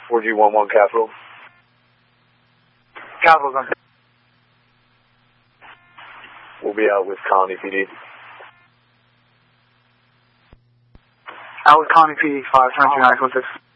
4G11 Capital. Capital's on. We'll be out with Colony PD. Out with Colony PD, 5 926.